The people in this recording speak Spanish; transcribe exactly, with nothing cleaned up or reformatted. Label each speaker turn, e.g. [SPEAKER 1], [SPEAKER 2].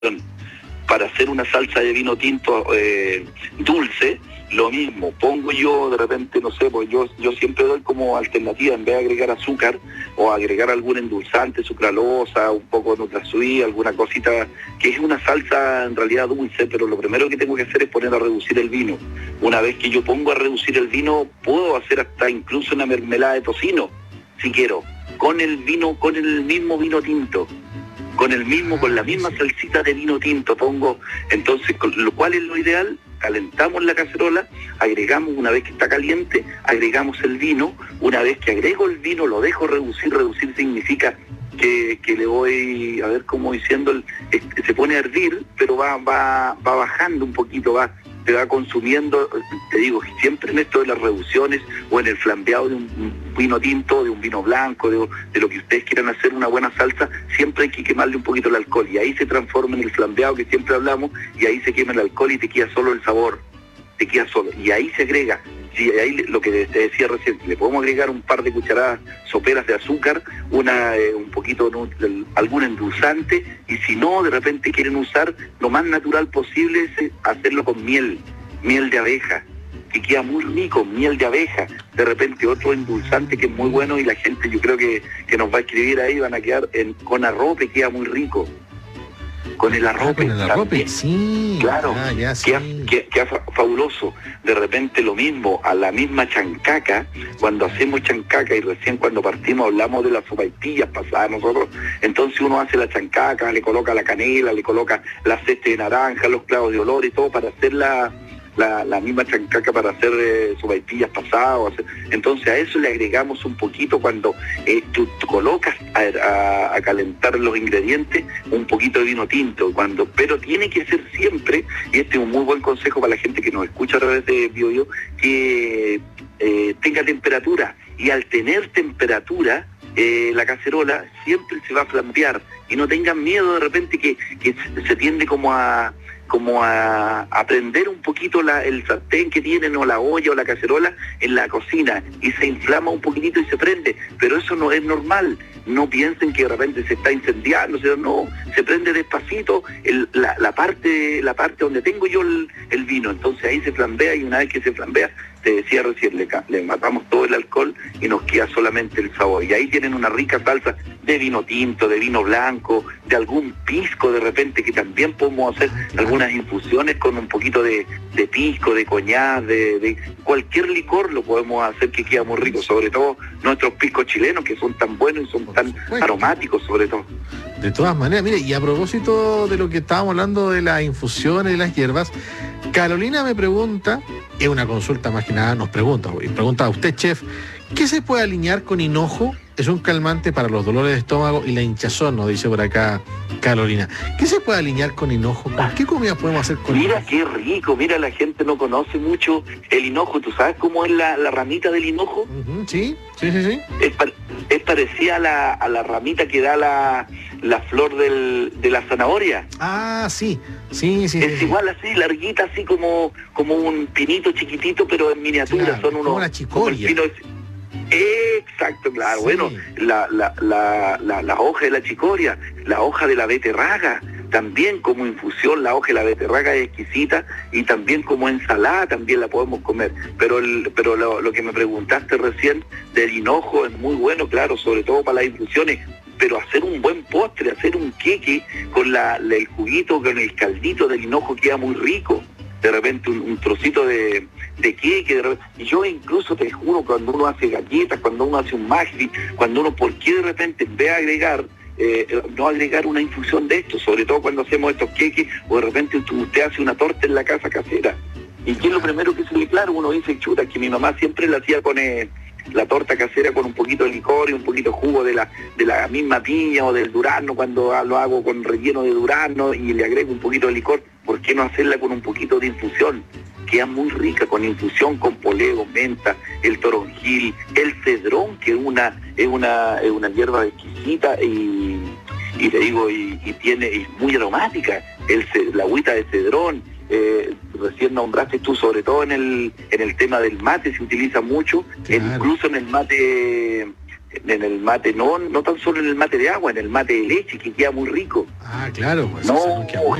[SPEAKER 1] para hacer una salsa de vino tinto eh, dulce, lo mismo, pongo yo de repente, no sé, pues yo, yo siempre doy como alternativa, en vez de agregar azúcar o agregar algún endulzante, sucralosa, un poco de NutraSweet, alguna cosita, que es una salsa en realidad dulce, pero lo primero que tengo que hacer es poner a reducir el vino. Una vez que yo pongo a reducir el vino, puedo hacer hasta incluso una mermelada de tocino, si quiero, con el vino, con el mismo vino tinto. Con el mismo, con la misma salsita de vino tinto pongo, entonces, lo cual es lo ideal, calentamos la cacerola, agregamos, una vez que está caliente, agregamos el vino, una vez que agrego el vino, lo dejo reducir, reducir significa que, que le voy, a ver cómo diciendo, el, este, se pone a hervir, pero va, va, va bajando un poquito, va, se va consumiendo, te digo, siempre en esto de las reducciones o en el flambeado de un vino tinto, de un vino blanco, de, de lo que ustedes quieran hacer una buena salsa, siempre hay que quemarle un poquito el alcohol y ahí se transforma en el flambeado que siempre hablamos y ahí se quema el alcohol y te queda solo el sabor, te queda solo y ahí se agrega, si ahí lo que te decía recién, le podemos agregar un par de cucharadas soperas de azúcar, una eh, un poquito de algún endulzante y si no, de repente quieren usar lo más natural posible es hacerlo con miel, miel de abeja, que queda muy rico, miel de abeja, de repente otro endulzante que es muy bueno y la gente yo creo que, que nos va a escribir ahí, van a quedar en, con arrope, queda muy rico. Con el arrope.
[SPEAKER 2] Ah, con el arrope, sí.
[SPEAKER 1] Claro,
[SPEAKER 2] ah, ya, sí.
[SPEAKER 1] queda, queda, queda fabuloso. De repente lo mismo, a la misma chancaca, cuando hacemos chancaca y recién cuando partimos hablamos de las sopaipillas pasadas nosotros, entonces uno hace la chancaca, le coloca la canela, le coloca la cesta de naranja, los clavos de olor y todo para hacer la... La, la misma chancaca para hacer eh, sopaipillas pasadas, hacer... entonces a eso le agregamos un poquito cuando eh, tú, tú colocas a, a, a calentar los ingredientes un poquito de vino tinto, cuando pero tiene que ser siempre, y este es un muy buen consejo para la gente que nos escucha a través de BioBio, que eh, tenga temperatura, y al tener temperatura eh, la cacerola siempre se va a flambear, y no tengan miedo de repente que, que se tiende como a como a, a prender un poquito la, el sartén que tienen o la olla o la cacerola en la cocina y se inflama un poquitito y se prende, pero eso no es normal, no piensen que de repente se está incendiando, o sea, no, se prende despacito el, la, la parte la parte donde tengo yo el, el vino, entonces ahí se flambea y una vez que se flambea, te decía recién, le, le matamos todo el alcohol y nos queda solamente el sabor, y ahí tienen una rica salsa de vino tinto, de vino blanco, de algún pisco de repente, que también podemos hacer algunas infusiones con un poquito de, de pisco, de coñac, de, de cualquier licor lo podemos hacer que queda muy rico, sobre todo nuestros piscos chilenos que son tan buenos y son tan aromáticos sobre todo.
[SPEAKER 2] De todas maneras, mire, y a propósito de lo que estábamos hablando de las infusiones y las hierbas, Carolina me pregunta, es una consulta más que nada, nos pregunta, y pregunta a usted, chef, ¿qué se puede alinear con hinojo? Es un calmante para los dolores de estómago y la hinchazón, nos dice por acá Carolina. ¿Qué se puede alinear con hinojo? ¿Con qué comida podemos hacer con
[SPEAKER 1] mira,
[SPEAKER 2] hinojo?
[SPEAKER 1] Mira qué rico, mira, la gente no conoce mucho el hinojo. ¿Tú sabes cómo es la, la ramita del hinojo?
[SPEAKER 2] Uh-huh, sí, sí, sí, sí.
[SPEAKER 1] Es, es parecida a la, a la ramita que da la, la flor del, de la zanahoria.
[SPEAKER 2] Ah, sí, sí, sí.
[SPEAKER 1] Es
[SPEAKER 2] sí,
[SPEAKER 1] igual sí. así, larguita, así como, como un pinito chiquitito, pero en miniatura.
[SPEAKER 2] Claro,
[SPEAKER 1] son unos,
[SPEAKER 2] como una chicoria.
[SPEAKER 1] Exacto, claro. Sí. Bueno, la, la, la, la, la hoja de la chicoria, la hoja de la beterraga, también como infusión, la hoja de la beterraga es exquisita y también como ensalada también la podemos comer. Pero el, pero lo, lo que me preguntaste recién del hinojo es muy bueno, claro, sobre todo para las infusiones. Pero hacer un buen postre, hacer un queque con la, la, el juguito, con el caldito del hinojo queda muy rico. De repente un, un trocito de, de queque, de repente, y yo incluso te juro, cuando uno hace galletas, cuando uno hace un maxi, cuando uno, ¿por qué de repente en vez de agregar, eh, no agregar una infusión de esto? Sobre todo cuando hacemos estos queques, o de repente usted hace una torta en la casa casera. ¿Y qué es lo primero que se le claro? Uno dice, chuta, que mi mamá siempre la hacía con eh, la torta casera con un poquito de licor y un poquito de jugo de la, de la misma piña o del durazno, cuando lo hago con relleno de durazno y le agrego un poquito de licor. ¿Por qué no hacerla con un poquito de infusión? Queda muy rica con infusión, con poleo, menta, el toronjil, el cedrón, que es una es una, es una hierba exquisita y, y te digo, y, y tiene es muy aromática, el, la agüita de cedrón, eh, recién nombraste tú, sobre todo en el en el tema del mate, se utiliza mucho, claro. Incluso en el mate en el mate, no no tan solo en el mate de agua, en el mate de leche, que queda muy rico.
[SPEAKER 2] Ah, claro, pues
[SPEAKER 1] No,
[SPEAKER 2] eso queda muy